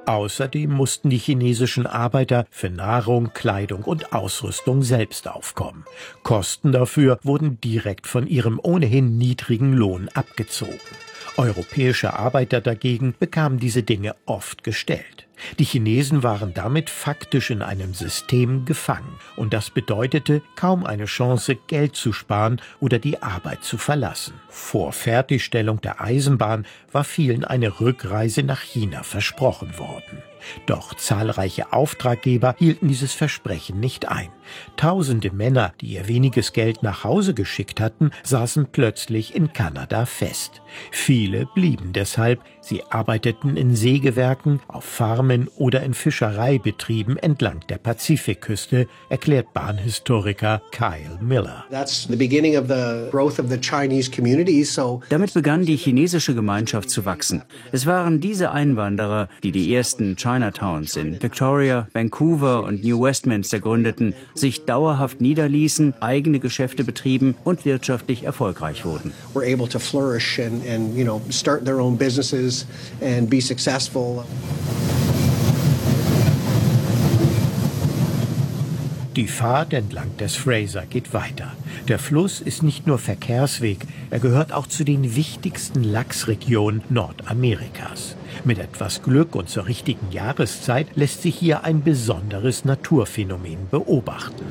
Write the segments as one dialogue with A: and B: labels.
A: Außerdem mussten die chinesischen Arbeiter für Nahrung, Kleidung und Ausrüstung selbst aufkommen. Kosten dafür wurden direkt von ihrem ohnehin niedrigen Lohn abgezogen. Europäische Arbeiter dagegen bekamen diese Dinge oft gestellt. Die Chinesen waren damit faktisch in einem System gefangen. Und das bedeutete kaum eine Chance, Geld zu sparen oder die Arbeit zu verlassen. Vor Fertigstellung der Eisenbahn war vielen eine Rückreise nach China versprochen worden. Doch zahlreiche Auftraggeber hielten dieses Versprechen nicht ein. Tausende Männer, die ihr weniges Geld nach Hause geschickt hatten, saßen plötzlich in Kanada fest. Viele blieben deshalb. Sie arbeiteten in Sägewerken, auf Farmen oder in Fischereibetrieben entlang der Pazifikküste, erklärt Bahnhistoriker Kyle Miller.
B: Damit begann die chinesische Gemeinschaft zu wachsen. Es waren diese Einwanderer, die die ersten Chinatowns in Victoria, Vancouver und New Westminster gründeten, sich dauerhaft niederließen, eigene Geschäfte betrieben und wirtschaftlich erfolgreich wurden.
A: Die Fahrt entlang des Fraser geht weiter. Der Fluss ist nicht nur Verkehrsweg, er gehört auch zu den wichtigsten Lachsregionen Nordamerikas. Mit etwas Glück und zur richtigen Jahreszeit lässt sich hier ein besonderes Naturphänomen beobachten.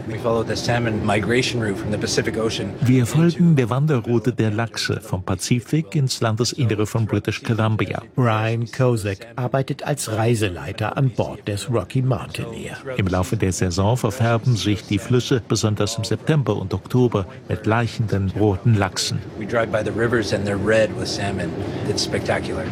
C: Wir folgen der Wanderroute der Lachse vom Pazifik ins Landesinnere von British Columbia.
A: Brian Kozak arbeitet als Reiseleiter an Bord des Rocky Mountaineer.
C: Im Laufe der Saison verfärben sich die Flüsse, besonders im September und Oktober, mit laichenden roten Lachsen.
D: We drive by the rivers and they're red with salmon. It's spectacular.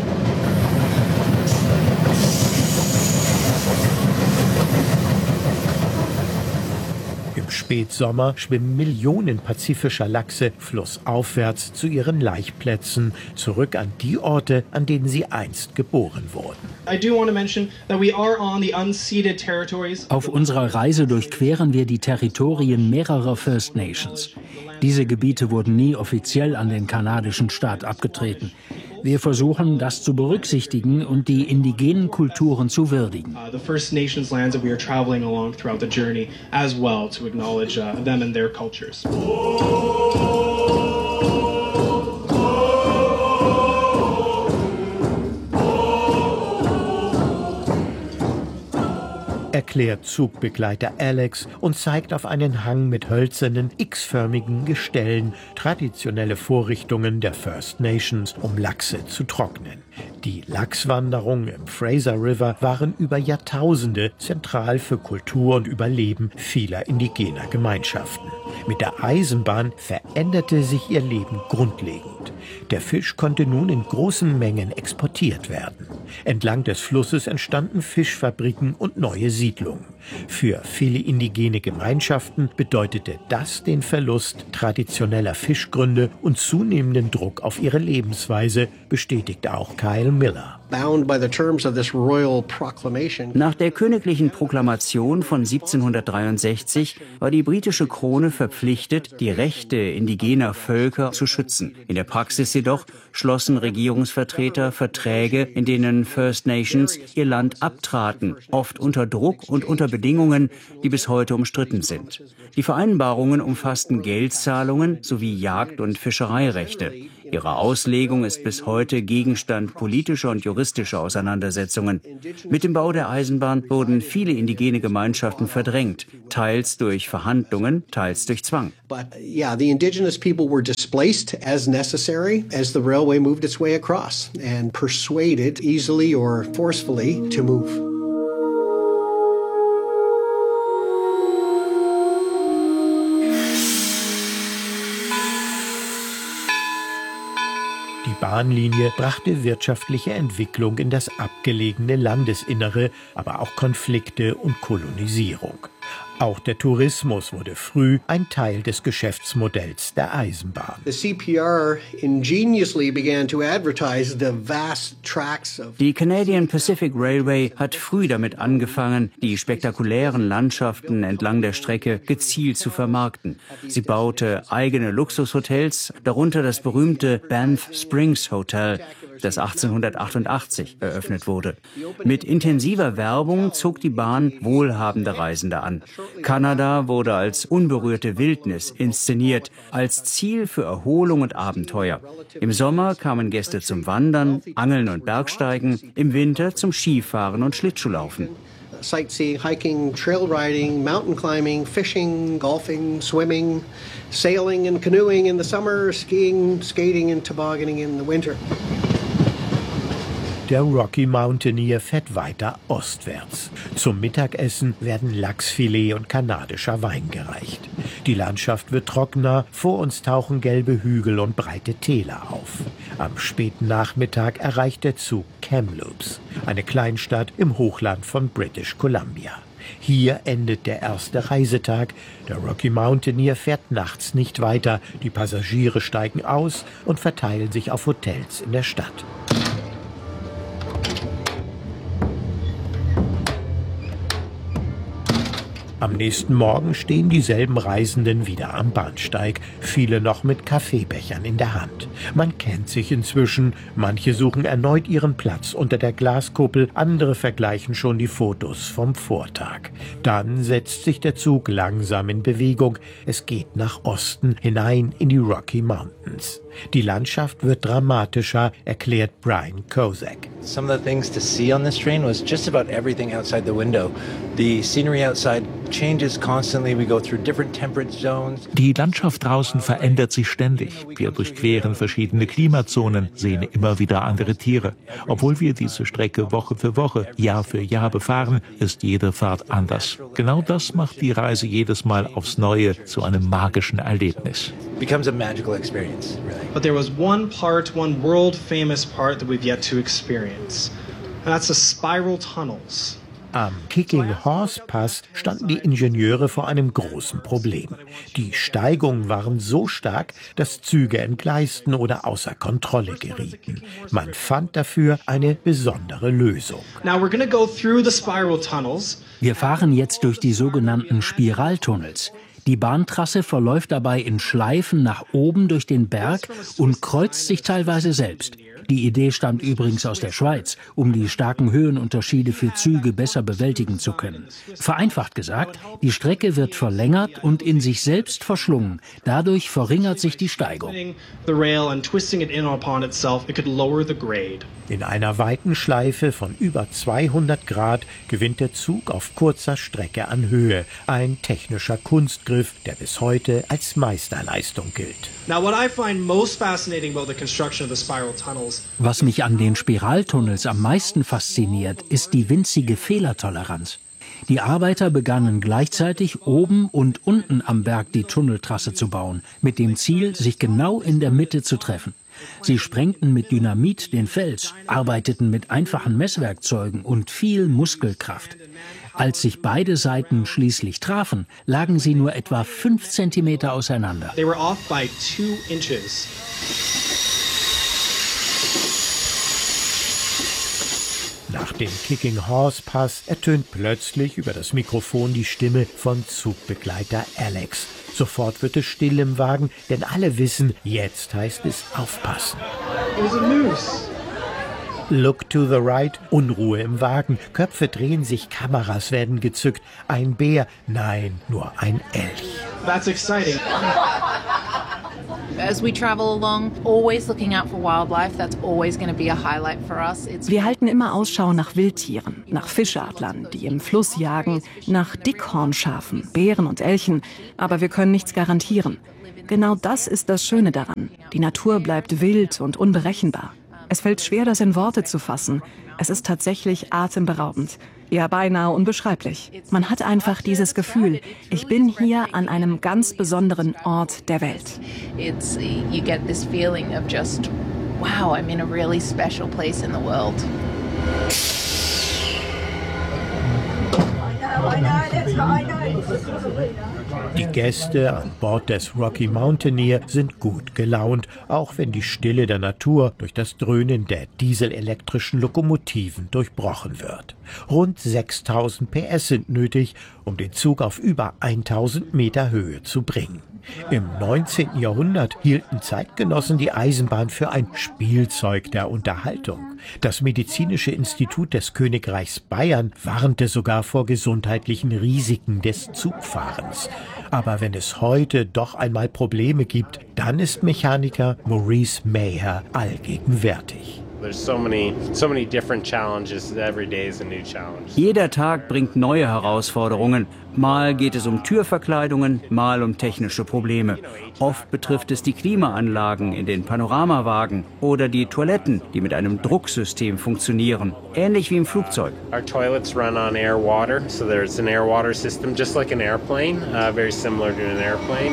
A: Im Spätsommer schwimmen Millionen pazifischer Lachse flussaufwärts zu ihren Laichplätzen, zurück an die Orte, an denen sie einst geboren wurden.
E: Auf unserer Reise durchqueren wir die Territorien mehrerer First Nations. Diese Gebiete wurden nie offiziell an den kanadischen Staat abgetreten. Wir versuchen, das zu berücksichtigen und die indigenen Kulturen zu würdigen.
F: The First Nations lands that we are traveling along throughout the journey as well to acknowledge them and their cultures.
A: Erklärt Zugbegleiter Alex und zeigt auf einen Hang mit hölzernen, x-förmigen Gestellen, traditionelle Vorrichtungen der First Nations, um Lachse zu trocknen. Die Lachswanderungen im Fraser River waren über Jahrtausende zentral für Kultur und Überleben vieler indigener Gemeinschaften. Mit der Eisenbahn veränderte sich ihr Leben grundlegend. Der Fisch konnte nun in großen Mengen exportiert werden. Entlang des Flusses entstanden Fischfabriken und neue Siedlungen. Für viele indigene Gemeinschaften bedeutete das den Verlust traditioneller Fischgründe und zunehmenden Druck auf ihre Lebensweise, bestätigt auch Kyle Miller.
B: Nach der königlichen Proklamation von 1763 war die britische Krone verpflichtet, die Rechte indigener Völker zu schützen. In der Praxis jedoch schlossen Regierungsvertreter Verträge, in denen First Nations ihr Land abtraten, oft unter Druck und unter Bedingungen, die bis heute umstritten sind. Die Vereinbarungen umfassten Geldzahlungen sowie Jagd- und Fischereirechte. Ihre Auslegung ist bis heute Gegenstand politischer und juristischer Auseinandersetzungen. Mit dem Bau der Eisenbahn wurden viele indigene Gemeinschaften verdrängt, teils durch Verhandlungen, teils durch Zwang.
G: The indigenous people were displaced as necessary as the railway moved its way across and persuaded easily or forcefully to move.
A: Die Bahnlinie brachte wirtschaftliche Entwicklung in das abgelegene Landesinnere, aber auch Konflikte und Kolonisierung. Auch der Tourismus wurde früh ein Teil des Geschäftsmodells der Eisenbahn.
G: The CPR ingeniously began to advertise the vast tracts of
B: Die Canadian Pacific Railway hat früh damit angefangen, die spektakulären Landschaften entlang der Strecke gezielt zu vermarkten. Sie baute eigene Luxushotels, darunter das berühmte Banff Springs Hotel, das 1888 eröffnet wurde. Mit intensiver Werbung zog die Bahn wohlhabende Reisende an. Kanada wurde als unberührte Wildnis inszeniert, als Ziel für Erholung und Abenteuer. Im Sommer kamen Gäste zum Wandern, Angeln und Bergsteigen, im Winter zum Skifahren und Schlittschuhlaufen.
G: Sightseeing, hiking, trail riding, mountain climbing, fishing, golfing, swimming, sailing and canoeing in the summer, skiing, skating and tobogganing in the winter.
A: Der Rocky Mountaineer fährt weiter ostwärts. Zum Mittagessen werden Lachsfilet und kanadischer Wein gereicht. Die Landschaft wird trockener, vor uns tauchen gelbe Hügel und breite Täler auf. Am späten Nachmittag erreicht der Zug Kamloops, eine Kleinstadt im Hochland von British Columbia. Hier endet der erste Reisetag. Der Rocky Mountaineer fährt nachts nicht weiter. Die Passagiere steigen aus und verteilen sich auf Hotels in der Stadt. Am nächsten Morgen stehen dieselben Reisenden wieder am Bahnsteig, viele noch mit Kaffeebechern in der Hand. Man kennt sich inzwischen, manche suchen erneut ihren Platz unter der Glaskuppel, andere vergleichen schon die Fotos vom Vortag. Dann setzt sich der Zug langsam in Bewegung. Es geht nach Osten, hinein in die Rocky Mountains. Die Landschaft wird dramatischer, erklärt Brian Kozak.
D: Some of the things to see on this train was just about everything outside the window. The scenery outside changes constantly. We go through different temperate zones.
C: Die Landschaft draußen verändert sich ständig. Wir durchqueren verschiedene Klimazonen, sehen immer wieder andere Tiere. Obwohl wir diese Strecke Woche für Woche, Jahr für Jahr befahren, ist jede Fahrt anders. Genau das macht die Reise jedes Mal aufs Neue zu einem magischen Erlebnis.
D: Becomes a magical experience, really.
F: But there was one world-famous part that we've yet to experience, and that's the spiral tunnels.
A: Am Kicking Horse Pass standen die Ingenieure vor einem großen Problem. Die Steigungen waren so stark, dass Züge entgleisten oder außer Kontrolle gerieten. Man fand dafür eine besondere Lösung.
F: Now we're going to go through the spiral tunnels.
E: Wir fahren jetzt durch die sogenannten Spiraltunnels. Die Bahntrasse verläuft dabei in Schleifen nach oben durch den Berg und kreuzt sich teilweise selbst. Die Idee stammt übrigens aus der Schweiz, um die starken Höhenunterschiede für Züge besser bewältigen zu können. Vereinfacht gesagt, die Strecke wird verlängert und in sich selbst verschlungen. Dadurch verringert sich die Steigung.
A: In einer weiten Schleife von über 200 Grad gewinnt der Zug auf kurzer Strecke an Höhe. Ein technischer Kunstgriff, der bis heute als Meisterleistung gilt.
E: Was mich an den Spiraltunnels am meisten fasziniert, ist die winzige Fehlertoleranz. Die Arbeiter begannen gleichzeitig oben und unten am Berg die Tunneltrasse zu bauen, mit dem Ziel, sich genau in der Mitte zu treffen. Sie sprengten mit Dynamit den Fels, arbeiteten mit einfachen Messwerkzeugen und viel Muskelkraft. Als sich beide Seiten schließlich trafen, lagen sie nur etwa 5 Zentimeter auseinander.
F: They were off by 2 inches.
A: Nach dem Kicking Horse Pass ertönt plötzlich über das Mikrofon die Stimme von Zugbegleiter Alex. Sofort wird es still im Wagen, denn alle wissen, jetzt heißt es aufpassen. Look to the right, Unruhe im Wagen, Köpfe drehen sich, Kameras werden gezückt. Ein Bär, nein, nur ein Elch.
F: That's exciting.
H: As we travel along, always looking out for wildlife. That's always going to be a highlight for us.
I: Wir halten immer Ausschau nach Wildtieren, nach Fischadlern, die im Fluss jagen, nach Dickhornschafen, Bären und Elchen. Aber wir können nichts garantieren. Genau das ist das Schöne daran. Die Natur bleibt wild und unberechenbar. Es fällt schwer, das in Worte zu fassen. Es ist tatsächlich atemberaubend. Ja, beinahe unbeschreiblich. Man hat einfach dieses Gefühl, ich bin hier an einem ganz besonderen Ort der Welt.
H: You get this feeling of just, wow, I'm in a really special place in the world.
J: I know.
A: Die Gäste an Bord des Rocky Mountaineer sind gut gelaunt, auch wenn die Stille der Natur durch das Dröhnen der dieselelektrischen Lokomotiven durchbrochen wird. Rund 6000 PS sind nötig, um den Zug auf über 1000 Meter Höhe zu bringen. Im 19. Jahrhundert hielten Zeitgenossen die Eisenbahn für ein Spielzeug der Unterhaltung. Das Medizinische Institut des Königreichs Bayern warnte sogar vor gesundheitlichen Risiken des Zugfahrens. Aber wenn es heute doch einmal Probleme gibt, dann ist Mechaniker Maurice Maher allgegenwärtig.
B: Jeder Tag bringt neue Herausforderungen. Mal geht es um Türverkleidungen, mal um technische Probleme. Oft betrifft es die Klimaanlagen in den Panoramawagen oder die Toiletten, die mit einem Drucksystem funktionieren, ähnlich wie im Flugzeug.
J: Our toilets run on air water, so there's an air water system just like an airplane, very similar to an airplane.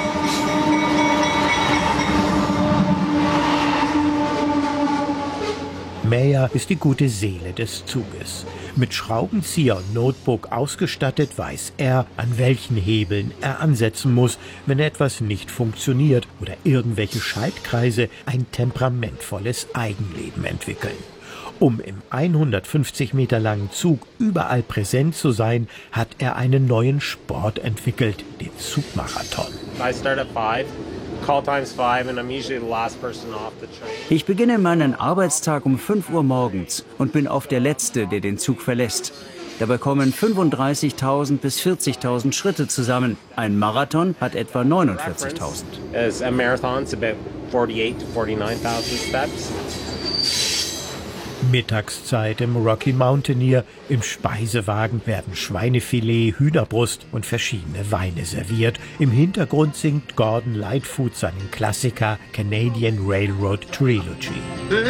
A: Mayer ist die gute Seele des Zuges. Mit Schraubenzieher und Notebook ausgestattet weiß er, an welchen Hebeln er ansetzen muss, wenn etwas nicht funktioniert oder irgendwelche Schaltkreise ein temperamentvolles Eigenleben entwickeln. Um im 150 Meter langen Zug überall präsent zu sein, hat er einen neuen Sport entwickelt, den Zugmarathon.
J: I start at 5. Call time's 5 and I'm usually the last person off the train.
B: Ich beginne meinen Arbeitstag um 5 Uhr morgens und bin oft der Letzte, der den Zug verlässt. Dabei kommen 35.000 bis 40.000 Schritte zusammen. Ein Marathon hat etwa 49.000.
J: A marathon's about 48 to 49,000 steps.
A: Mittagszeit im Rocky Mountaineer. Im Speisewagen werden Schweinefilet, Hühnerbrust und verschiedene Weine serviert. Im Hintergrund singt Gordon Lightfoot seinen Klassiker Canadian Railroad Trilogy.